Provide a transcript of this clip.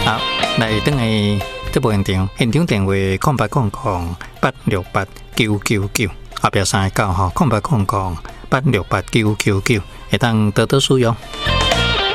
好，来等下这部现场电话0800-868-999，后壁3个9吼，0800-868-999，会当多多使用。